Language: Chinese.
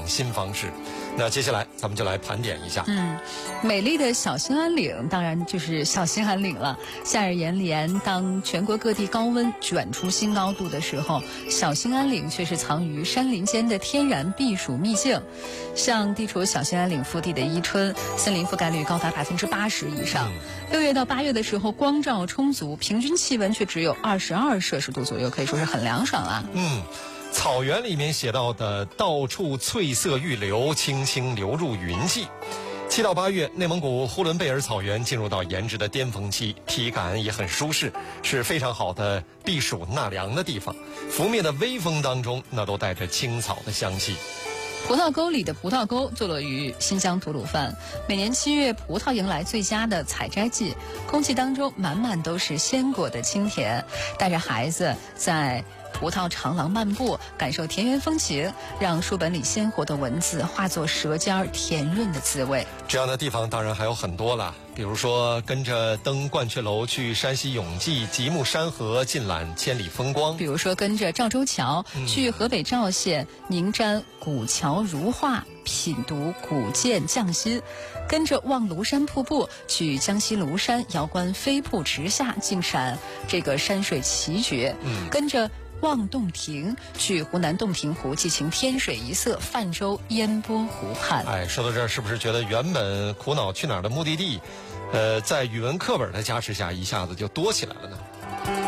新方式。那接下来咱们就来盘点一下。 美丽的小兴安岭当然就是小兴安岭了。夏日炎炎，当全国各地高温卷出新高度的时候，小兴安岭却是藏于山林间的天然避暑秘境。像地处小兴安岭腹地的伊春，森林覆盖率高达80%以上。6月到8月的时候，光照充足，平均气温却只有22摄氏度左右，可以说是很凉爽啊。 草原里面写到的到处翠色欲流，轻轻流入云际。7到8月，内蒙古呼伦贝尔草原进入到颜值的巅峰期，体感也很舒适，是非常好的避暑纳凉的地方。拂面的微风当中，那都带着青草的香气。 葡萄沟里的葡萄沟坐落于新疆吐鲁番，每年7月葡萄迎来最佳的采摘季，空气当中满满都是鲜果的清甜。带着孩子在葡萄长廊漫步，感受田园风情，让书本里鲜活的文字化作舌尖甜润的滋味。 这样的地方当然还有很多了，比如说跟着登鹳雀楼去山西永济极目山河，尽览千里风光； 比如说跟着赵州桥去河北赵县凝瞻古桥如画，品读古建匠心；跟着望庐山瀑布去江西庐山遥观飞瀑直下，尽赏这个山水奇绝；跟着望洞庭去湖南洞庭湖，寄情天水一色，泛舟烟波湖畔。 说到这儿，是不是觉得原本苦恼去哪儿的目的地，在语文课本的加持下，一下子就多起来了呢？